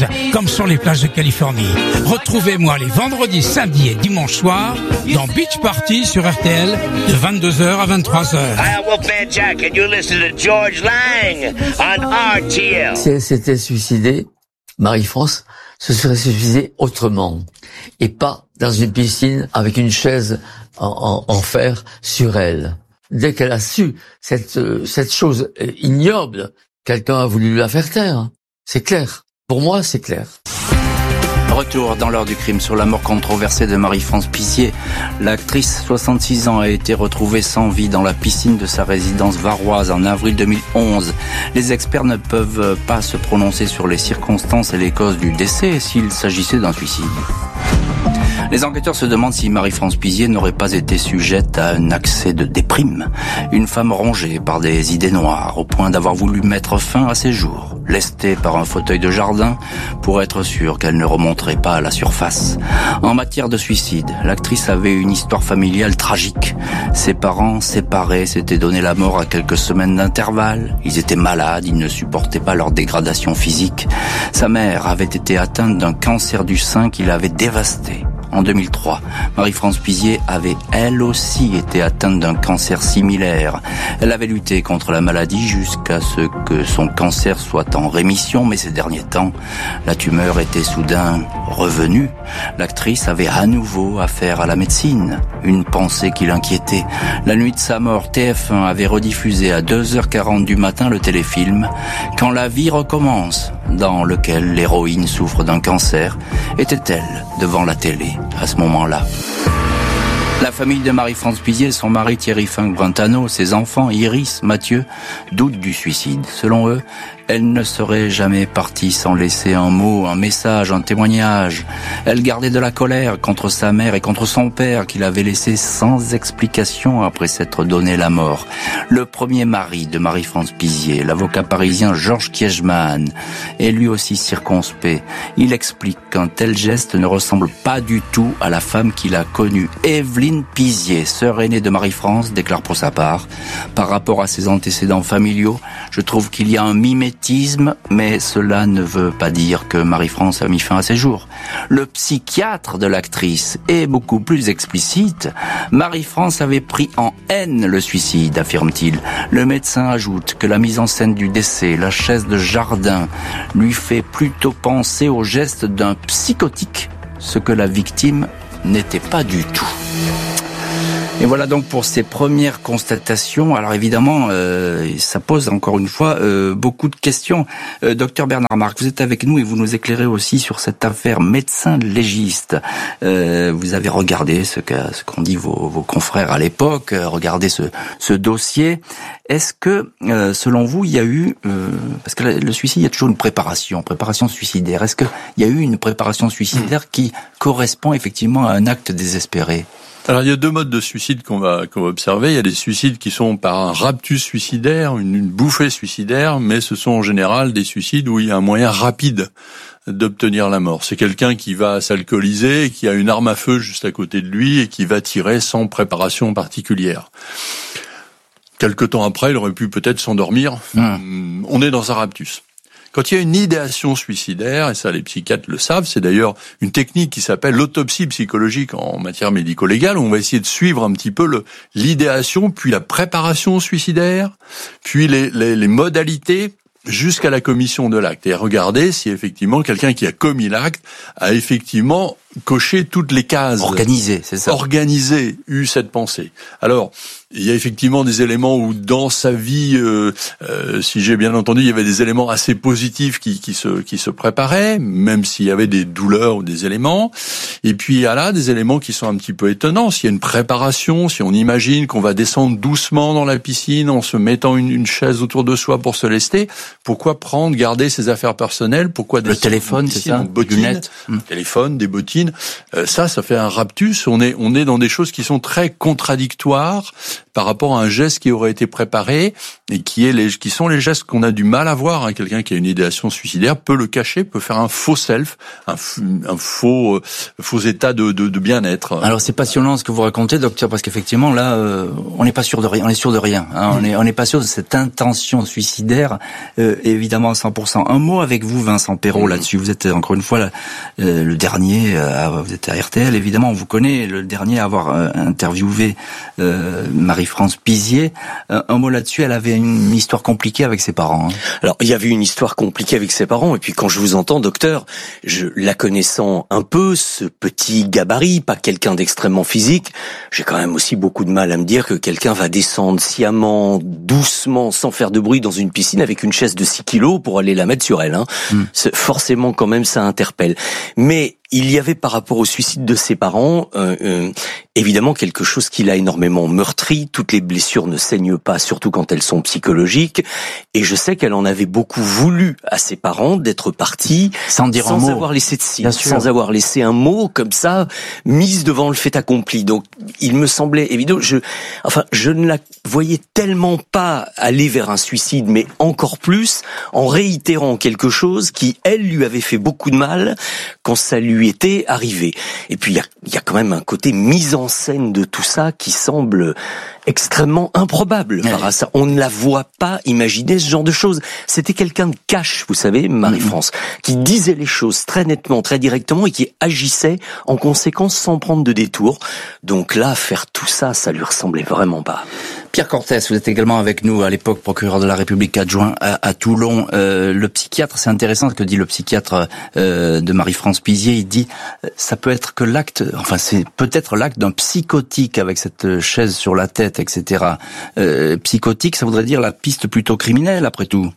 bise, comme sur les plages de Californie. Retrouvez-moi les vendredis, samedis et dimanches soirs dans Beach Party sur RTL de 22h à 23h. Hi, I'm Wolfman Jack and you listen to George Lang on RTL. Si elle s'était suicidée, Marie-France se serait suicidée autrement et pas dans une piscine avec une chaise en fer sur elle. Dès qu'elle a su cette chose ignoble, quelqu'un a voulu la faire taire. C'est clair. Pour moi, c'est clair. Retour dans l'heure du crime sur la mort controversée de Marie-France Pizier. L'actrice, 66 ans, a été retrouvée sans vie dans la piscine de sa résidence varoise en avril 2011. Les experts ne peuvent pas se prononcer sur les circonstances et les causes du décès s'il s'agissait d'un suicide. Les enquêteurs se demandent si Marie-France Pizier n'aurait pas été sujette à un accès de déprime. Une femme rongée par des idées noires, au point d'avoir voulu mettre fin à ses jours. Lestée par un fauteuil de jardin, pour être sûre qu'elle ne remonterait pas à la surface. En matière de suicide, l'actrice avait une histoire familiale tragique. Ses parents, séparés, s'étaient donné la mort à quelques semaines d'intervalle. Ils étaient malades, ils ne supportaient pas leur dégradation physique. Sa mère avait été atteinte d'un cancer du sein qui l'avait dévastée. En 2003, Marie-France Pizier avait elle aussi été atteinte d'un cancer similaire. Elle avait lutté contre la maladie jusqu'à ce que son cancer soit en rémission, mais ces derniers temps, la tumeur était soudain revenue. L'actrice avait à nouveau affaire à la médecine, une pensée qui l'inquiétait. La nuit de sa mort, TF1 avait rediffusé à 2h40 du matin le téléfilm « Quand la vie recommence », dans lequel l'héroïne souffre d'un cancer. Était-elle devant la télé à ce moment-là? La famille de Marie-France Pizier, son mari Thierry Fink-Brentano, ses enfants Iris, Mathieu, doutent du suicide. Selon eux, elle ne serait jamais partie sans laisser un mot, un message, un témoignage. Elle gardait de la colère contre sa mère et contre son père qui l'avait laissé sans explication après s'être donné la mort. Le premier mari de Marie-France Pizier, l'avocat parisien Georges Kiechman, est lui aussi circonspect. Il explique qu'un tel geste ne ressemble pas du tout à la femme qu'il a connue. Evelyne Pizier, sœur aînée de Marie-France, déclare pour sa part: par rapport à ses antécédents familiaux, je trouve qu'il y a un mimétisme, mais cela ne veut pas dire que Marie-France a mis fin à ses jours. Le psychiatre de l'actrice est beaucoup plus explicite. Marie-France avait pris en haine le suicide, affirme-t-il. Le médecin ajoute que la mise en scène du décès, la chaise de jardin, lui fait plutôt penser au geste d'un psychotique, ce que la victime n'était pas du tout. Et voilà donc pour ces premières constatations. Alors évidemment, ça pose encore une fois beaucoup de questions. Docteur Bernard Marc, vous êtes avec nous et vous nous éclairez aussi sur cette affaire médecin légiste. Vous avez regardé ce qu'ont dit vos confrères à l'époque, regardé ce dossier. Est-ce que, selon vous, il y a eu, parce que le suicide, il y a toujours une préparation suicidaire. Est-ce qu'il y a eu une préparation suicidaire qui correspond effectivement à un acte désespéré? Alors, il y a deux modes de suicide qu'on va observer. Il y a des suicides qui sont par un raptus suicidaire, une bouffée suicidaire, mais ce sont en général des suicides où il y a un moyen rapide d'obtenir la mort. C'est quelqu'un qui va s'alcooliser, qui a une arme à feu juste à côté de lui et qui va tirer sans préparation particulière. Quelque temps après, il aurait pu peut-être s'endormir. On est dans un raptus. Quand il y a une idéation suicidaire, et ça les psychiatres le savent, c'est d'ailleurs une technique qui s'appelle l'autopsie psychologique en matière médico-légale, où on va essayer de suivre un petit peu l'idéation, puis la préparation suicidaire, puis les modalités, jusqu'à la commission de l'acte, et regarder si effectivement quelqu'un qui a commis l'acte a effectivement coché toutes les cases. Organisé, c'est ça. Organisé, eu cette pensée. Alors, il y a effectivement des éléments où dans sa vie, si j'ai bien entendu, il y avait des éléments assez positifs qui se préparaient, même s'il y avait des douleurs ou des éléments. Et puis il y a là des éléments qui sont un petit peu étonnants. S'il y a une préparation, si on imagine qu'on va descendre doucement dans la piscine en se mettant une chaise autour de soi pour se lester, pourquoi garder ses affaires personnelles? Pourquoi le téléphone, c'est ça, bottines, téléphone, des bottines. piscine. Ça fait un raptus. On est dans des choses qui sont très contradictoires par rapport à un geste qui aurait été préparé et qui sont les gestes qu'on a du mal à voir. Quelqu'un qui a une idéation suicidaire peut le cacher, peut faire un faux self, un faux état de bien-être. Alors c'est passionnant ce que vous racontez, docteur, parce qu'effectivement là, on n'est pas sûr de rien. On est sûr de rien. On n'est pas sûr de cette intention suicidaire, évidemment à 100%. Un mot avec vous, Vincent Perrault, là-dessus. Vous êtes encore une fois le dernier. Vous êtes à RTL, évidemment. On vous connaît, le dernier à avoir interviewé Marie-France Pizier. Un mot là-dessus. Elle avait une histoire compliquée avec ses parents. Alors il y avait une histoire compliquée avec ses parents. Et puis quand je vous entends, docteur, la connaissant un peu, ce petit gabarit, pas quelqu'un d'extrêmement physique, j'ai quand même aussi beaucoup de mal à me dire que quelqu'un va descendre sciemment, doucement, sans faire de bruit dans une piscine avec une chaise de 6 kilos pour aller la mettre sur elle. Forcément, quand même, ça interpelle. Mais il y avait par rapport au suicide de ses parents, évidemment quelque chose qui l'a énormément meurtri. Toutes les blessures ne saignent pas, surtout quand elles sont psychologiques. Et je sais qu'elle en avait beaucoup voulu à ses parents d'être partie sans avoir laissé de signe, sans avoir laissé un mot comme ça, mise devant le fait accompli. Donc, il me semblait évident. Je ne la voyais tellement pas aller vers un suicide, mais encore plus en réitérant quelque chose qui, elle, lui avait fait beaucoup de mal quand ça lui était arrivé. Et puis il y a quand même un côté mise en scène de tout ça qui semble extrêmement improbable. Ça, on ne la voit pas imaginer ce genre de choses. C'était quelqu'un de cash, vous savez, Marie-France, qui disait les choses très nettement, très directement et qui agissait en conséquence sans prendre de détour. Donc là, faire tout ça, ça lui ressemblait vraiment pas. Pierre Cortès, vous êtes également avec nous à l'époque procureur de la République adjoint à Toulon. Le psychiatre, c'est intéressant ce que dit le psychiatre de Marie-France Pizier. Il dit ça peut être que c'est peut-être l'acte d'un psychotique avec cette chaise sur la tête, etc. Psychotique, ça voudrait dire la piste plutôt criminelle après tout.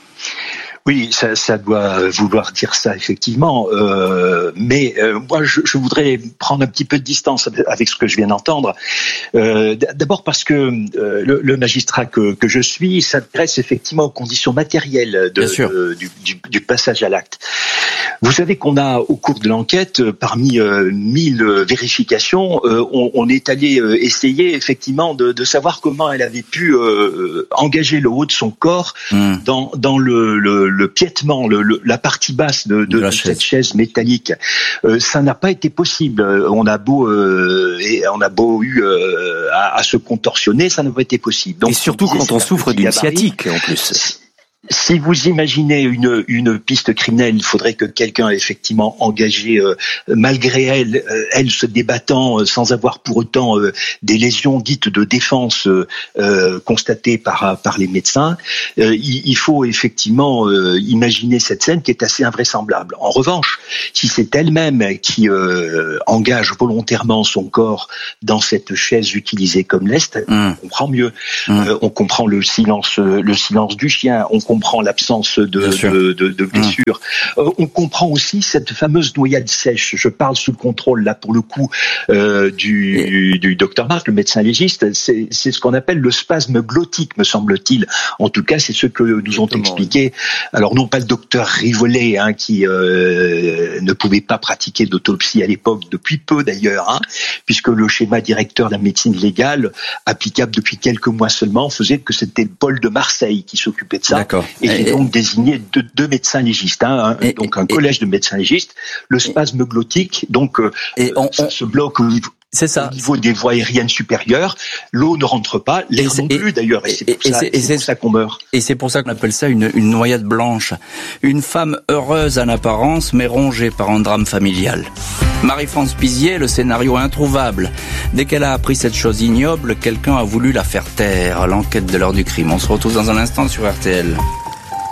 Oui, ça doit vouloir dire ça effectivement, mais moi je voudrais prendre un petit peu de distance avec ce que je viens d'entendre. D'abord parce que le magistrat que je suis s'adresse effectivement aux conditions matérielles du passage à l'acte. Vous savez qu'on a au cours de l'enquête, parmi 1000 vérifications, on est allé essayer effectivement de savoir comment elle avait pu engager le haut de son corps dans le piétement, la partie basse de cette chaise métallique. Ça n'a pas été possible. On a beau à se contorsionner, ça n'a pas été possible. Donc, et surtout quand on souffre d'une sciatique en plus. Si vous imaginez une piste criminelle, il faudrait que quelqu'un ait effectivement engagé, malgré elle se débattant sans avoir pour autant des lésions dites de défense constatées par les médecins. Il faut effectivement imaginer cette scène qui est assez invraisemblable. En revanche, si c'est elle-même qui engage volontairement son corps dans cette chaise utilisée comme lest, on comprend mieux. On comprend le silence du chien. On comprend l'absence de blessures. On comprend aussi cette fameuse noyade sèche. Je parle sous le contrôle, là, pour le coup, du docteur Marc, le médecin légiste. C'est ce qu'on appelle le spasme glottique, me semble-t-il. En tout cas, c'est ce que nous ont expliqué. Alors, non pas le docteur Rivollet, qui ne pouvait pas pratiquer d'autopsie à l'époque, depuis peu d'ailleurs, puisque le schéma directeur de la médecine légale, applicable depuis quelques mois seulement, faisait que c'était le pôle de Marseille qui s'occupait de ça. D'accord. Et j'ai donc désigné deux médecins légistes, donc un collège de médecins légistes, le spasme glottique, donc ça se bloque au niveau des voies aériennes supérieures, l'eau ne rentre pas, l'air non plus d'ailleurs, et c'est pour ça qu'on meurt. Et c'est pour ça qu'on appelle ça une noyade blanche. Une femme heureuse en apparence, mais rongée par un drame familial. Marie-France Pizier, le scénario introuvable. Dès qu'elle a appris cette chose ignoble, quelqu'un a voulu la faire taire. L'enquête de l'heure du crime. On se retrouve dans un instant sur RTL.